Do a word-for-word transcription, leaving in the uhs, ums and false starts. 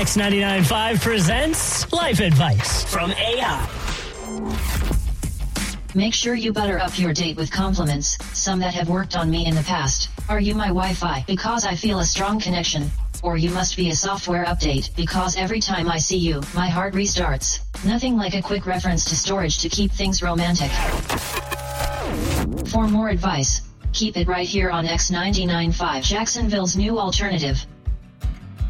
X ninety-nine point five presents Life Advice from A I. Make sure you butter up your date with compliments, some that have worked on me in the past. Are you my Wi-Fi? Because I feel a strong connection. Or you must be a software update, because every time I see you, my heart restarts. Nothing like a quick reference to storage to keep things romantic. For more advice, keep it right here on X ninety-nine point five, Jacksonville's new alternative.